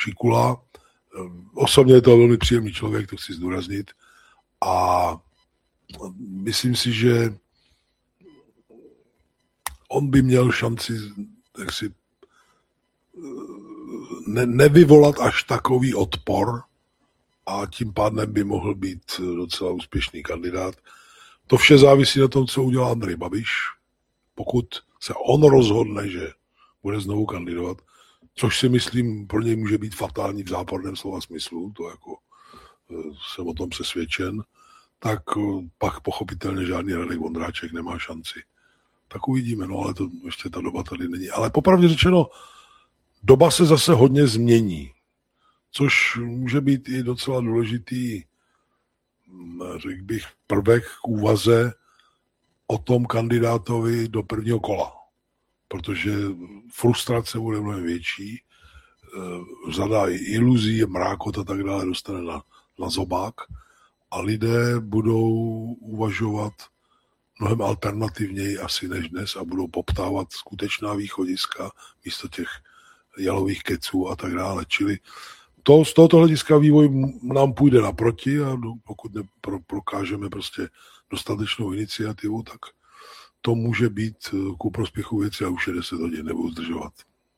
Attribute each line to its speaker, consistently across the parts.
Speaker 1: Šikula. Osobně je to velmi příjemný člověk, to chci zdůraznit. A myslím si, že on by měl šanci jaksi nevyvolat až takový odpor a tím pádem by mohl být docela úspěšný kandidát. To vše závisí na tom, co udělá Andrej Babiš. Pokud se on rozhodne, že bude znovu kandidovat, což si myslím pro něj může být fatální v záporném slova smyslu, to jako jsem o tom přesvědčen, tak pak pochopitelně žádný Radek Vondráček nemá šanci. Tak uvidíme, no ale to ještě ta doba tady není. Ale popravdě řečeno, doba se zase hodně změní, což může být i docela důležitý, řekl bych, prvek k úvaze o tom kandidátovi do prvního kola. Protože frustrace bude mnohem větší, řada iluzí, mrákot a tak dále dostane na zobák a lidé budou uvažovat mnohem alternativněji asi než dnes a budou poptávat skutečná východiska místo těch jalových keců a tak dále. Čili z tohoto hlediska vývoj nám půjde naproti a pokud prokážeme prostě dostatečnou iniciativu, tak to může být ku prospěchu věci a už je 10 hodin, nebudu zdržovat.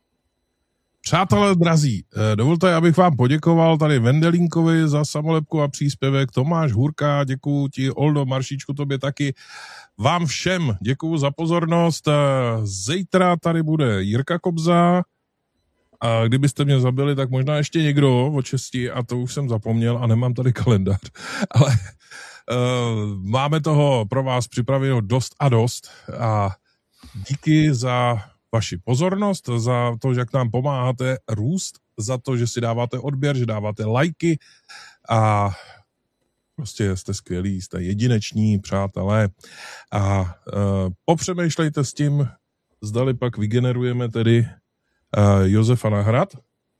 Speaker 2: Přátelé drazí, dovolte, abych vám poděkoval tady Vendelínkovi za samolepku a příspěvek, Tomáš Hurka, děkuju ti, Oldo, Maršičku, tobě taky, vám všem děkuju za pozornost, zítra tady bude Jirka Kobza, a kdybyste mě zabili, tak možná ještě někdo od 6, a to už jsem zapomněl a nemám tady kalendář, ale máme toho pro vás připraveno dost a dost a díky za vaši pozornost, za to, že jak nám pomáháte růst, za to, že si dáváte odběr, že dáváte lajky a prostě jste skvělí, jste jedineční přátelé a popřemýšlejte s tím, zdali pak vygenerujeme tedy Josefa na hrad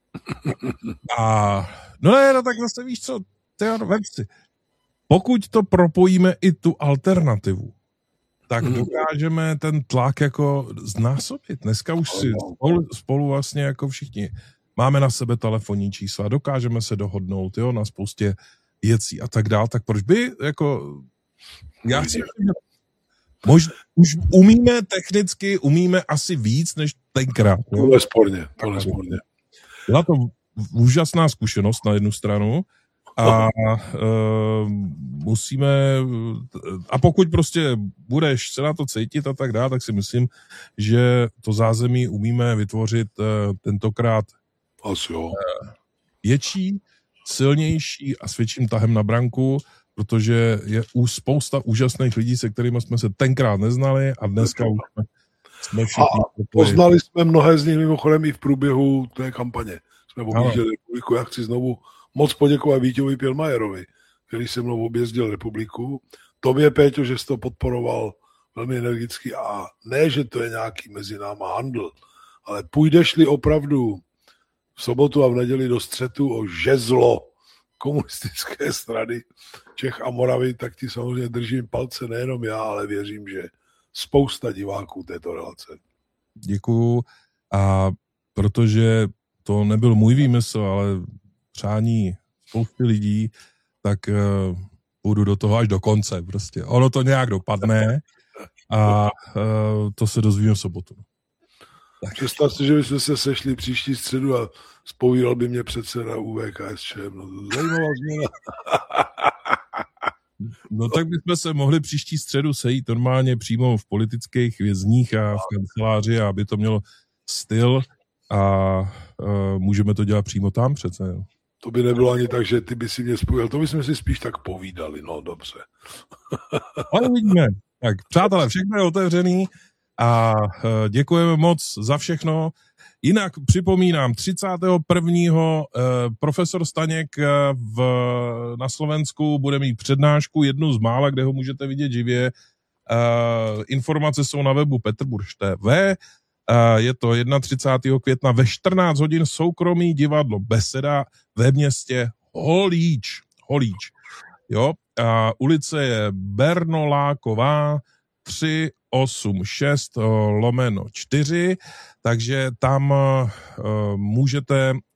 Speaker 2: a no tak zase víš co, vem si, pokud to propojíme i tu alternativu, tak dokážeme ten tlak jako znásobit. Dneska už si spolu vlastně jako všichni máme na sebe telefonní čísla, dokážeme se dohodnout, jo, na spoustě věcí a tak dál, tak proč by jako já si možná už technicky umíme asi víc než tenkrát.
Speaker 1: To nesporně.
Speaker 2: Byla to úžasná zkušenost na jednu stranu, a musíme, a pokud prostě budeš se na to cítit a tak dále, tak si myslím, že to zázemí umíme vytvořit tentokrát větší, silnější a s větším tahem na branku, protože je spousta úžasných lidí, se kterými jsme se tenkrát neznali a dneska už jsme všichni.
Speaker 1: A poznali jsme mnohé z nich mimochodem i v průběhu té kampaně. Jsme objížděli republiku. Já chci znovu moc poděkovat Vítěvi Pilmajerovi, který se mnou objezdil republiku. Tobě, Péťo, že jsi to podporoval velmi energicky a ne, že to je nějaký mezi náma handl, ale půjdeš-li opravdu v sobotu a v neděli do střetu o žezlo komunistické strany Čech a Moravy, tak ti samozřejmě držím palce nejenom já, ale věřím, že spousta diváků této relace.
Speaker 2: Děkuju a protože to nebyl můj výmysl, ale přání spousty lidí, tak půjdu do toho až do konce. Prostě. Ono to nějak dopadne a to se dozvíme v sobotu.
Speaker 1: Představ si, že bychom se sešli příští středu a zpovídal by mě předseda UVKSČM. No, zajímavá změna.
Speaker 2: No tak bychom se mohli příští středu sejít normálně přímo v politických vězních a v kanceláři, aby to mělo styl a můžeme to dělat přímo tam přece. Jo.
Speaker 1: To by nebylo ani tak, že ty by si mě spojil. To bychom si spíš tak povídali. No, dobře.
Speaker 2: Ale uvidíme. Tak, přátelé, všechno je otevřený a děkujeme moc za všechno. Jinak připomínám, 31. profesor Staněk na Slovensku bude mít přednášku, jednu z mála, kde ho můžete vidět živě. Informace jsou na webu Petrburž TV. Je to 31. května ve 14 hodin soukromý divadlo Beseda ve městě Holíč. Jo? Ulice je Bernoláková 386/4, takže tam můžete